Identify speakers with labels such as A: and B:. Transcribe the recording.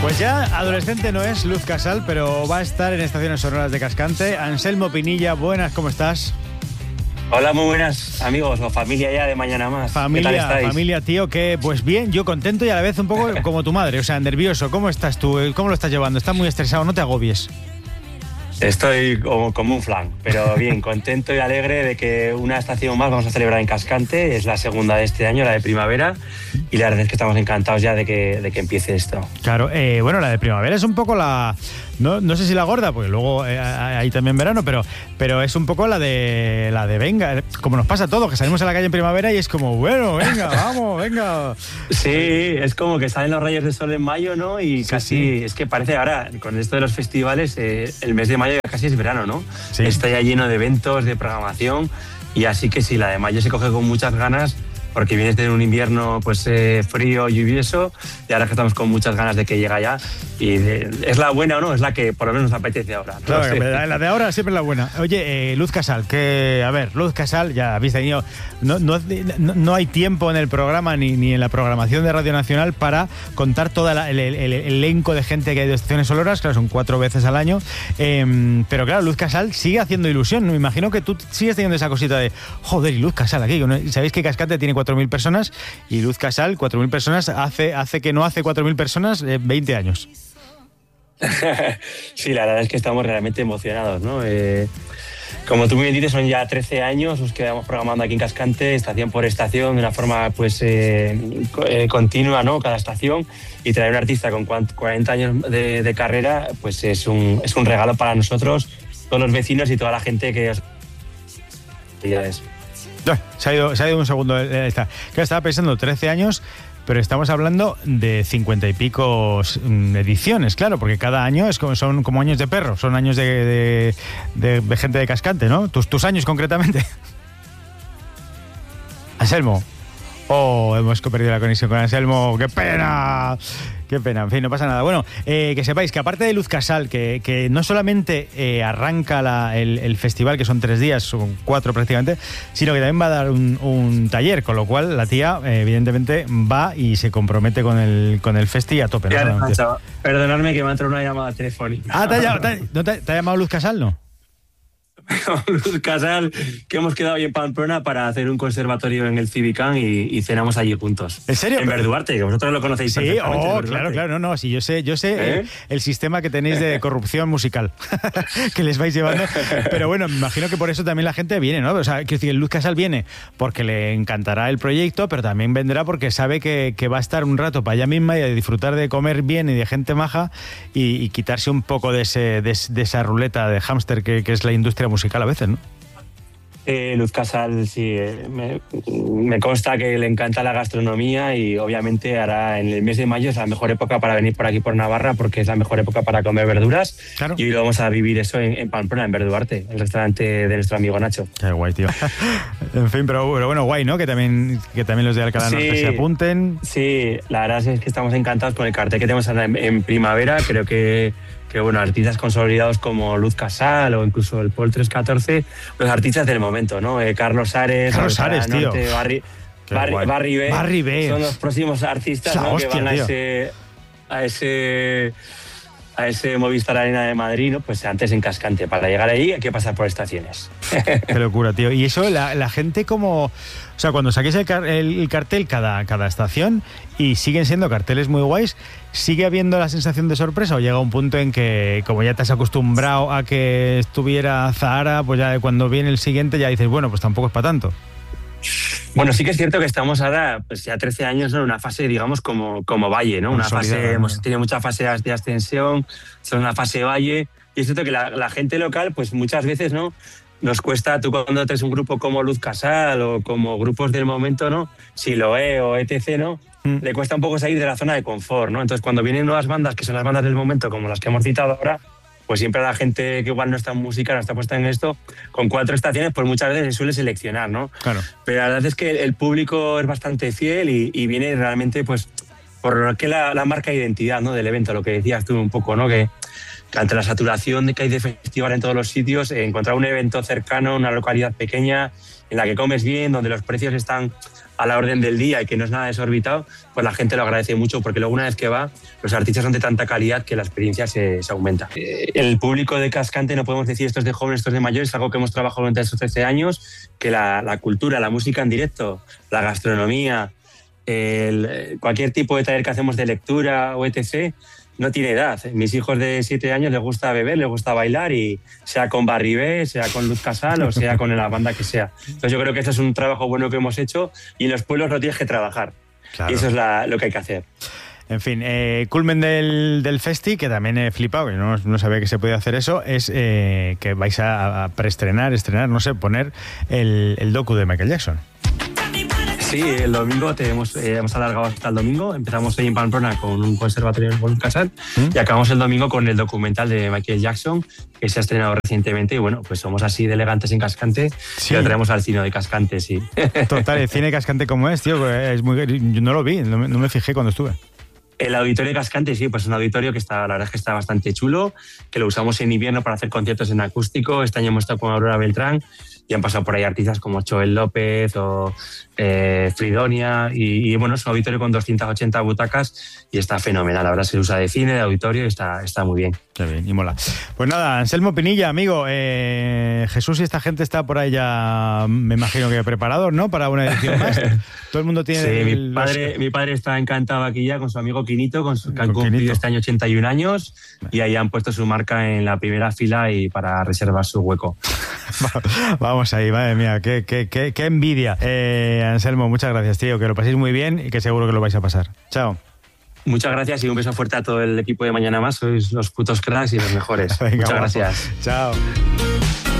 A: Pues ya adolescente no es Luz Casal, pero va a estar en Estaciones Sonoras de Cascante. Anselmo Pinilla, buenas, ¿cómo estás?
B: Hola, muy buenas amigos o familia ya de Mañana Más.
A: Familia,
B: ¿qué tal estáis?
A: familia, tío, que pues bien, yo contento y a la vez un poco como tu madre, o sea, nervioso. ¿Cómo estás tú? ¿Cómo lo estás llevando? ¿Estás muy estresado? No te agobies.
B: Estoy como un flan, pero bien, contento y alegre de que una estación más vamos a celebrar en Cascante. Es la segunda de este año, la de primavera, y la verdad es que estamos encantados ya de que empiece esto.
A: Claro, bueno, la de primavera es un poco la... No sé si la gorda, porque luego hay también verano, pero es un poco la de venga, como nos pasa a todos, que salimos a la calle en primavera y es como, bueno, venga, vamos, venga.
B: Sí, es como que salen los rayos de sol en mayo, ¿no? Y
A: Sí,
B: casi,
A: sí.
B: es que parece ahora, con esto de los festivales, el mes de mayo ya casi es verano, ¿no?
A: Sí.
B: Está ya lleno de eventos, de programación, y así que sí, la de mayo se coge con muchas ganas, porque vienes de un invierno pues frío, lluvioso, y ahora que estamos con muchas ganas de que llegue ya, y es la buena o no, es la que por lo menos nos apetece ahora.
A: Claro,
B: No sé.
A: la de ahora siempre es la buena. Oye, Luz Casal, Luz Casal, ya habéis tenido... No hay tiempo en el programa ni en la programación de Radio Nacional para contar todo el elenco de gente que hay de Estaciones Sonoras, claro, son 4 veces al año, pero claro, Luz Casal sigue haciendo ilusión. Me imagino que tú sigues teniendo esa cosita de, joder, y Luz Casal aquí. Sabéis que Cascante tiene 4.000 personas y Luz Casal, 4.000 personas, hace que no hace 4.000 personas 20 años.
B: Sí, la verdad es que estamos realmente emocionados, ¿no? Como tú muy bien dices, son ya 13 años los que vamos programando aquí en Cascante, estación por estación, de una forma pues continua, ¿no? Cada estación, y traer un artista con 40 años de carrera, pues es un regalo para nosotros, todos los vecinos y toda la gente que...
A: Se ha ido un segundo. Claro, estaba pensando 13 años, pero estamos hablando de 50 y pico ediciones, claro, porque cada año son como años de perro, son años de gente de Cascante, ¿no? Tus años concretamente. Anselmo. Oh, hemos perdido la conexión con Anselmo. ¡Qué pena! ¡Qué pena! En fin, no pasa nada. Bueno, que sepáis que aparte de Luz Casal, que no solamente arranca el festival, que son 3 días, son 4 prácticamente, sino que también va a dar un taller, con lo cual la tía, evidentemente, va y se compromete con el festi a tope, ¿no?
B: Perdonadme que me ha entrado una llamada telefónica.
A: Ah, ¿te ha llamado Luz Casal, no?
B: Luz Casal, que hemos quedado hoy en Pamplona para hacer un conservatorio en el Civicán y cenamos allí juntos.
A: ¿En serio?
B: En Verduarte, que vosotros lo conocéis perfectamente.
A: Sí, claro, no, sí, yo sé el sistema que tenéis de corrupción musical que les vais llevando, pero bueno, me imagino que por eso también la gente viene, ¿no? O sea, quiero decir, Luz Casal viene porque le encantará el proyecto, pero también vendrá porque sabe que va a estar un rato para ella misma y de disfrutar de comer bien y de gente maja y quitarse un poco de esa ruleta de hámster que es la industria musical a veces, ¿no?
B: Luz Casal, sí, me consta que le encanta la gastronomía y obviamente ahora en el mes de mayo es la mejor época para venir por aquí por Navarra porque es la mejor época para comer verduras. Claro. Y hoy lo vamos a vivir eso en Pamplona, en Verduarte, el restaurante de nuestro amigo Nacho.
A: Qué guay, tío. En fin, pero bueno, guay, ¿no? Que también los de Alcalá Norte se apunten.
B: Sí, la verdad es que estamos encantados con el cartel que tenemos ahora en primavera. Creo que bueno, artistas consolidados como Luz Casal o incluso el Pol 314, los artistas del momento, ¿no? Carlos Ares,
A: tío.
B: Barry
A: B.
B: Son los próximos artistas, ¿no?
A: Hostia,
B: que van
A: tío.
B: a ese Movistar Arena de Madrid, ¿no? Pues antes en Cascante. Para llegar ahí hay que pasar por estaciones.
A: Qué locura, tío. Y eso, la gente como... O sea, cuando saquéis el cartel cada estación y siguen siendo carteles muy guays, ¿sigue habiendo la sensación de sorpresa o llega un punto en que, como ya te has acostumbrado a que estuviera Zahara, pues ya cuando viene el siguiente ya dices, bueno, pues tampoco es para tanto?
B: Bueno, sí que es cierto que estamos ahora, pues ya 13 años en una fase, digamos, como valle, ¿no? Una fase, hemos tenido muchas fases de ascensión, son una fase valle, y es cierto que la gente local, pues muchas veces, ¿no? Nos cuesta, tú cuando tienes un grupo como Luz Casal o como grupos del momento, ¿no? Siloé o etc., ¿no? Le cuesta un poco salir de la zona de confort, ¿no? Entonces, cuando vienen nuevas bandas, que son las bandas del momento, como las que hemos citado ahora, pues siempre la gente que igual no está en música, no está puesta en esto, con 4 estaciones, pues muchas veces se suele seleccionar, ¿no? Claro. Pero la verdad es que el público es bastante fiel y viene realmente, pues, por lo que la marca de identidad, ¿no? Del evento, lo que decías tú un poco, ¿no? Que ante la saturación que hay de festival en todos los sitios, encontrar un evento cercano, una localidad pequeña en la que comes bien, donde los precios están a la orden del día y que no es nada desorbitado, pues la gente lo agradece mucho, porque luego una vez que va, los artistas son de tanta calidad que la experiencia se aumenta. El público de Cascante, no podemos decir esto es de jóvenes, esto es de mayores, es algo que hemos trabajado durante estos 13 años, que la cultura, la música en directo, la gastronomía, cualquier tipo de taller que hacemos de lectura o etc., no tiene edad. Mis hijos de 7 años les gusta beber, les gusta bailar, y sea con Barribé, sea con Luz Casal o sea con la banda que sea. Entonces yo creo que este es un trabajo bueno que hemos hecho, y en los pueblos lo tienes que trabajar. Claro. Y eso es lo que hay que hacer.
A: En fin, culmen del festi, que también he flipado, que no sabía que se podía hacer eso, es que vais a preestrenar, no sé, poner el docu de Michael Jackson.
B: Sí, el domingo hemos alargado hasta el domingo. Empezamos hoy en Pamplona con un conservatorio en Luz Casal y acabamos el domingo con el documental de Michael Jackson, que se ha estrenado recientemente, y bueno, pues somos así de elegantes en Cascante, sí. Y lo traemos al cine de Cascante, sí.
A: Total, el cine de Cascante como es, tío, es muy, yo no lo vi, no me fijé cuando estuve.
B: El auditorio de Cascante, sí, pues es un auditorio que la verdad es que está bastante chulo, que lo usamos en invierno para hacer conciertos en acústico. Este año hemos estado con Aurora Beltrán y han pasado por ahí artistas como Joel López o Fridonia, y bueno, es un auditorio con 280 butacas y está fenomenal. La verdad se usa de cine, de auditorio, y está muy bien.
A: Qué bien, y mola. Pues nada, Anselmo Pinilla, amigo, Jesús y esta gente está por ahí ya, me imagino que preparados, ¿no?, para una edición más. Todo el mundo tiene...
B: Sí, mi padre está encantado aquí ya con su amigo Quinito, que han cumplido este año 81 años, y ahí han puesto su marca en la primera fila y para reservar su hueco.
A: Vamos ahí, madre mía, qué envidia. Anselmo, muchas gracias, tío, que lo paséis muy bien y que seguro que lo vais a pasar. Chao.
B: Muchas gracias y un beso fuerte a todo el equipo de Mañana Más. Sois los putos cracks y los mejores.
A: Venga,
B: muchas gracias.
A: Chao.